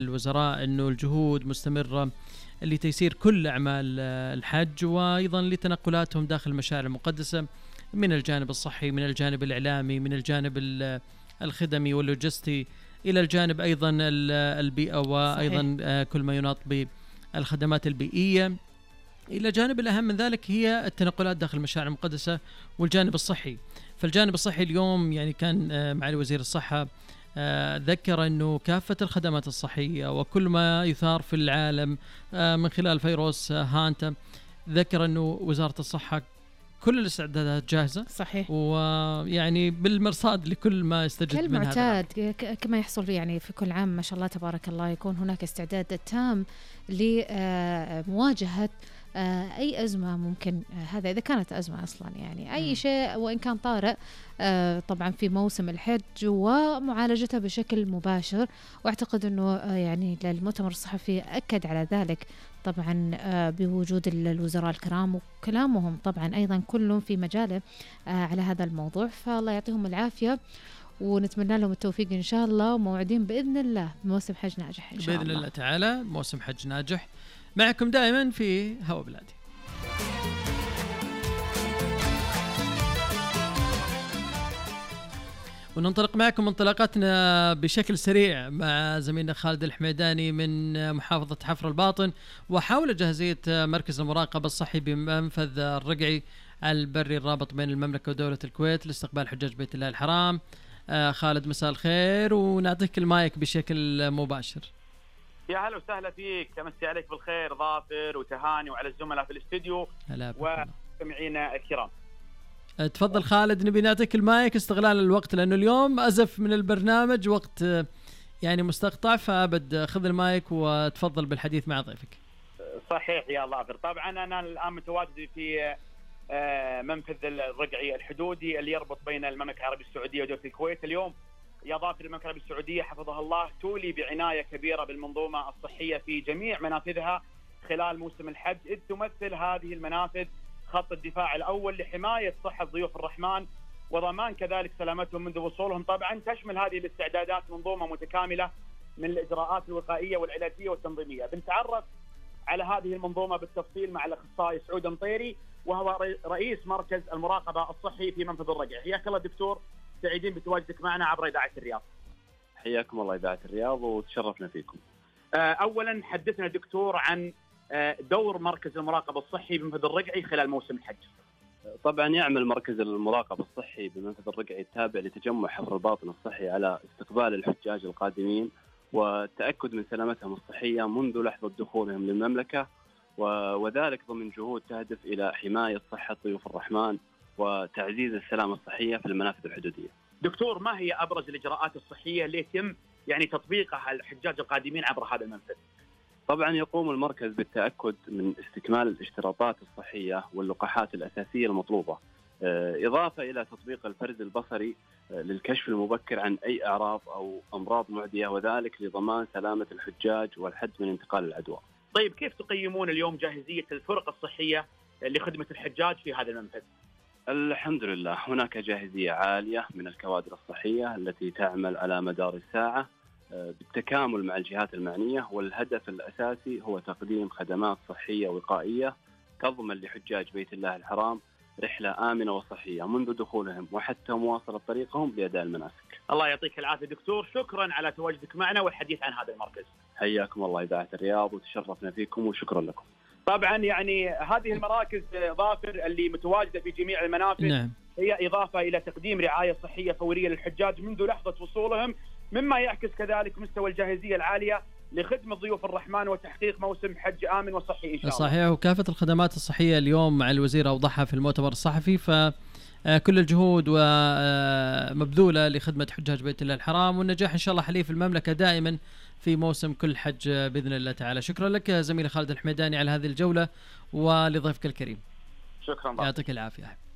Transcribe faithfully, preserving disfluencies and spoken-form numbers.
الوزراء أنه الجهود مستمرة لتيسير كل أعمال الحج، وأيضا لتنقلاتهم داخل المشاعر المقدسة من الجانب الصحي، من الجانب الإعلامي، من الجانب الخدمي واللوجستي، إلى الجانب أيضا البيئة، وأيضا صحيح. كل ما يناط بالخدمات البيئية، إلى جانب الأهم من ذلك هي التنقلات داخل المشاعر المقدسة والجانب الصحي. فالجانب الصحي اليوم يعني كان معالي وزير الصحة ذكر أنه كافة الخدمات الصحية وكل ما يثار في العالم من خلال فيروس هانتا، ذكر أنه وزارة الصحة كل الاستعدادات جاهزة صحيح، ويعني بالمرصاد لكل ما يستجد من هذا كالمعتاد كما يحصل يعني في كل عام ما شاء الله تبارك الله، يكون هناك استعداد تام لمواجهة أي أزمة ممكن. هذا إذا كانت أزمة أصلا، يعني أي شيء وإن كان طارئ طبعا في موسم الحج ومعالجتها بشكل مباشر. وأعتقد أنه يعني المؤتمر الصحفي أكد على ذلك طبعا بوجود الوزراء الكرام وكلامهم طبعا أيضا كلهم في مجاله على هذا الموضوع. فالله يعطيهم العافية ونتمنى لهم التوفيق إن شاء الله، وموعدين بإذن الله موسم حج ناجح إن شاء بإذن الله. الله تعالى موسم حج ناجح معكم دائما في هوا بلادي. وننطلق معكم انطلاقاتنا بشكل سريع مع زميلنا خالد الحميداني من محافظة حفر الباطن، وحول جاهزية مركز المراقبة الصحي بمنفذ الرقعي البري الرابط بين المملكة ودولة الكويت لاستقبال حجاج بيت الله الحرام. آه خالد مساء الخير، ونعطيك المايك بشكل مباشر. يا هلا وسهلا فيك، امسي عليك بالخير ظافر وتهاني وعلى الزملاء في الاستوديو ومستمعينا الكرام. تفضل خالد، نبي نعطيك المايك استغلال الوقت لأنه اليوم أزف من البرنامج وقت يعني مستقطع، فأبد خذ المايك وتفضل بالحديث مع ضيفك. صحيح يا ظافر، طبعا أنا الآن متواجد في منفذ الرقعي الحدودي اللي يربط بين المملكة العربية السعودية ودولة الكويت. اليوم يا ظافر المملكة العربية السعودية حفظها الله تولي بعناية كبيرة بالمنظومة الصحية في جميع منافذها خلال موسم الحج، إذ تمثل هذه المنافذ خط الدفاع الأول لحماية صحة ضيوف الرحمن وضمان كذلك سلامتهم منذ وصولهم. طبعا تشمل هذه الاستعدادات منظومة متكاملة من الإجراءات الوقائية والعلاجية والتنظيمية. بنتعرف على هذه المنظومة بالتفصيل مع الأخصائي سعود مطيري وهو رئيس مركز المراقبة الصحي في منفذ الرقعي. حياك الله دكتور، سعيدين بتواجدك معنا عبر إذاعة الرياض. حياكم الله إذاعة الرياض وتشرفنا فيكم. أولا حدثنا دكتور عن دور مركز المراقبة الصحي بمنفذ الرقعي خلال موسم الحج. طبعا يعمل مركز المراقبة الصحي بمنفذ الرقعي التابع لتجمع حفر الباطن الصحي على استقبال الحجاج القادمين والتأكد من سلامتهم الصحية منذ لحظة دخولهم للمملكة، وذلك ضمن جهود تهدف إلى حماية صحة ضيوف الرحمن وتعزيز السلامة الصحية في المنافذ الحدودية. دكتور، ما هي أبرز الإجراءات الصحية اللي يتم يعني تطبيقها على الحجاج القادمين عبر هذا المنفذ؟ طبعا يقوم المركز بالتأكد من استكمال الاشتراطات الصحية واللقاحات الأساسية المطلوبة، إضافة إلى تطبيق الفرز البصري للكشف المبكر عن أي أعراض أو أمراض معدية، وذلك لضمان سلامة الحجاج والحد من انتقال العدوى. طيب كيف تقيمون اليوم جاهزية الفرق الصحية لخدمة الحجاج في هذا المنفذ؟ الحمد لله هناك جاهزية عالية من الكوادر الصحية التي تعمل على مدار الساعة بالتكامل مع الجهات المعنية، والهدف الأساسي هو تقديم خدمات صحية وقائية تضمن لحجاج بيت الله الحرام رحلة آمنة وصحية منذ دخولهم وحتى مواصلة طريقهم لأداء المناسك. الله يعطيك العافية دكتور، شكرا على تواجدك معنا والحديث عن هذا المركز. حياكم الله إذاعة الرياض وتشرفنا فيكم وشكرا لكم. طبعا يعني هذه المراكز ظافر اللي متواجدة في جميع المنافذ نعم. هي إضافة إلى تقديم رعاية صحية فورية للحجاج منذ لحظة وصولهم، مما يعكس كذلك مستوى الجاهزية العالية لخدمة ضيوف الرحمن وتحقيق موسم حج آمن وصحي إن شاء الله. صحيح، وكافة الخدمات الصحية اليوم مع الوزير أوضحها في المؤتمر الصحفي، فكل الجهود ومبذولة لخدمة حجاج بيت الله الحرام، والنجاح إن شاء الله حليف المملكة دائما في موسم كل حج بإذن الله تعالى. شكرا لك زميلي خالد الحميداني على هذه الجولة ولضيفك الكريم. شكرا. يعطيك العافية.